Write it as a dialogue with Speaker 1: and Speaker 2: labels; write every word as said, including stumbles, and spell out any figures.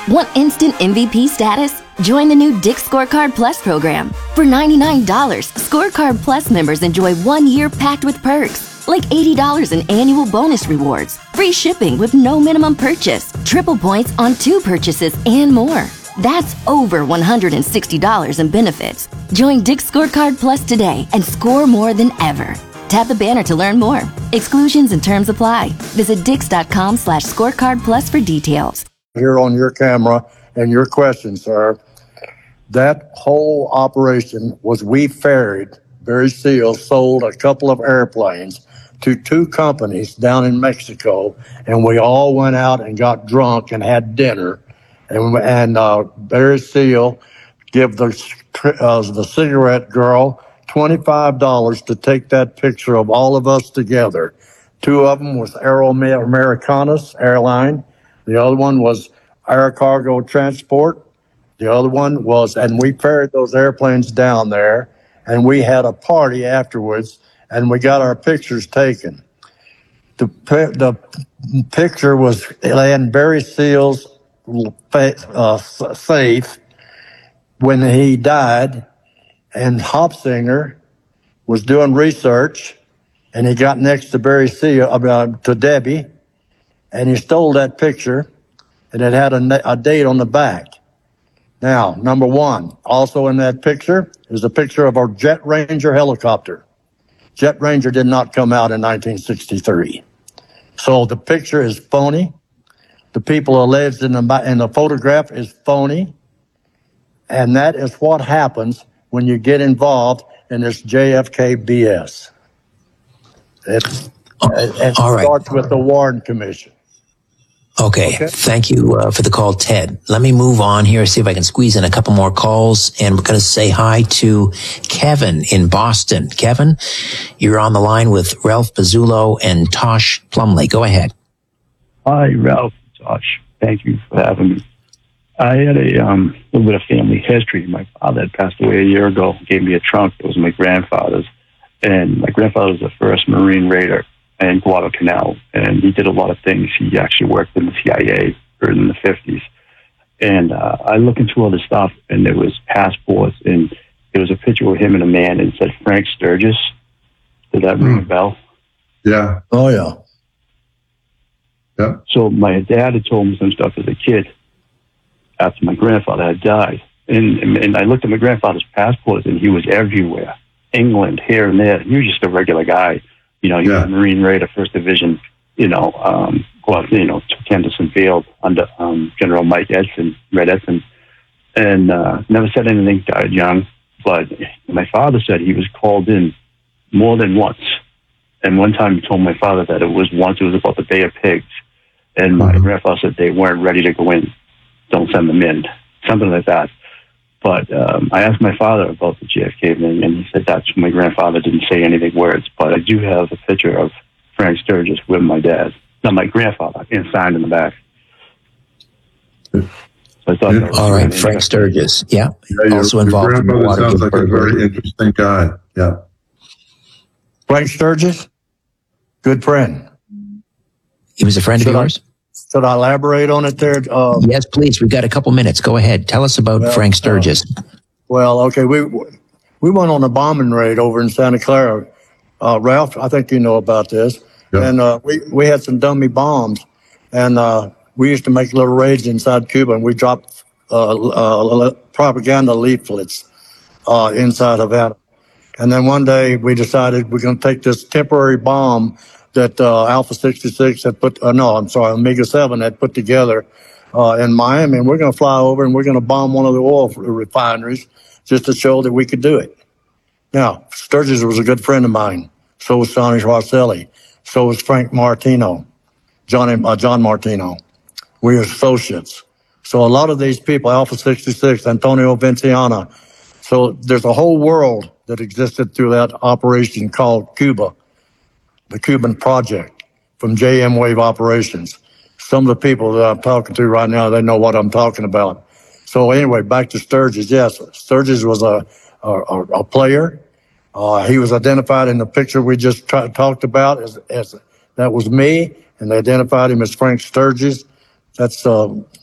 Speaker 1: Want instant M V P status? Join the new Dick's Scorecard Plus program. For ninety-nine dollars, Scorecard Plus members enjoy one year packed with perks, like eighty dollars in annual bonus rewards, free shipping with no minimum purchase, triple points on two purchases, and more. That's over one hundred sixty dollars in benefits. Join Dick's Scorecard Plus today and score more than ever. Tap the banner to learn more. Exclusions and terms apply. Visit dix.com slash scorecard plus for details.
Speaker 2: Here on your camera and your question, sir, that whole operation was we ferried, Barry Seal sold a couple of airplanes to two companies down in Mexico, and we all went out and got drunk and had dinner. And, and uh, Barry Seal gave the, uh, the cigarette girl twenty-five dollars to take that picture of all of us together. Two of them was Aero Americanas Airline. The other one was Air Cargo Transport. The other one was, and we ferried those airplanes down there, and we had a party afterwards, and we got our pictures taken. The the picture was in Barry Seal's uh, safe when he died, and Hopsinger was doing research, and he got next to Barry Seal, uh, to Debbie, and he stole that picture, and it had a, a date on the back. Now, number one, also in that picture is a picture of our Jet Ranger helicopter. Jet Ranger did not come out in nineteen sixty-three. So the picture is phony. The people alleged in the, in the photograph is phony. And that is what happens when you get involved in this J F K B S. It's,
Speaker 3: oh,
Speaker 2: it, it
Speaker 3: all
Speaker 2: starts
Speaker 3: right.
Speaker 2: with the Warren Commission.
Speaker 3: Okay. okay. Thank you uh, for the call, Ted. Let me move on here, see if I can squeeze in a couple more calls. And we're going to say hi to Kevin in Boston. Kevin, you're on the line with Ralph Pizzulo and Tosh Plumley. Go ahead.
Speaker 4: Hi, Ralph, Tosh. Thank you for having me. I had a um, little bit of family history. My father had passed away a year ago, gave me a trunk. It was my grandfather's. And my grandfather was the first Marine Raider in Guadalcanal, and he did a lot of things. He actually worked in the C I A in the fifties. And uh, I looked into all this stuff, and there was passports, and there was a picture of him and a man, and it said Frank Sturgis. Did that ring a bell?
Speaker 5: Yeah.
Speaker 2: Oh, yeah.
Speaker 5: Yeah.
Speaker 4: So my dad had told me some stuff as a kid after my grandfather had died. And, and, and I looked at my grandfather's passports, and he was everywhere. England, here and there. He was just a regular guy. You know, he yeah. was a Marine Raider, First Division, you know, um, well, you know, to Henderson Field under um, General Mike Edson, Red Edson. And uh, never said anything, died young. But my father said he was called in more than once. And one time he told my father that it was once, it was about the Bay of Pigs. And my mm-hmm. grandfather said they weren't ready to go in. Don't send them in. Something like that. But um, I asked my father about the J F K thing, and he said that's my grandfather didn't say anything words. But I do have a picture of Frank Sturgis with my dad, not my grandfather, and signed in the back. So I thought
Speaker 5: yeah.
Speaker 4: that was
Speaker 3: all right, Frank Sturgis, yeah,
Speaker 5: yeah
Speaker 3: also
Speaker 5: your,
Speaker 3: involved
Speaker 5: your
Speaker 3: in the
Speaker 5: grandfather sounds
Speaker 3: Watergate
Speaker 5: like
Speaker 3: burglary.
Speaker 5: a very interesting guy. Yeah,
Speaker 2: Frank Sturgis, good friend.
Speaker 3: He was a friend
Speaker 2: Should
Speaker 3: of
Speaker 2: I-
Speaker 3: yours?
Speaker 2: Should I elaborate on it there? Uh,
Speaker 3: Yes, please. We've got a couple minutes. Go ahead. Tell us about
Speaker 2: well,
Speaker 3: Frank Sturgis.
Speaker 2: Uh, well, okay. We we went on a bombing raid over in Santa Clara. Uh, Ralph, I think you know about this.
Speaker 5: Yeah.
Speaker 2: And uh, we, we had some dummy bombs. And uh, we used to make little raids inside Cuba, and we dropped uh, uh, propaganda leaflets uh, inside Havana. And then one day we decided we're going to take this temporary bomb that uh, Alpha sixty-six had put, uh, no, I'm sorry, Omega seven had put together uh, in Miami, and we're going to fly over and we're going to bomb one of the oil refineries just to show that we could do it. Now, Sturgis was a good friend of mine. So was Sonny Rosselli. So was Frank Martino, Johnny, uh, John Martino. We were associates. So a lot of these people, Alpha sixty-six, Antonio Vinciana. So there's a whole world that existed through that operation called Cuba. The Cuban Project from J M Wave Operations. Some of the people that I'm talking to right now, they know what I'm talking about. So anyway, back to Sturgis. Yes, Sturgis was a a, a player. Uh, he was identified in the picture we just tra- talked about as, as that was me, and they identified him as Frank Sturgis. That's uh,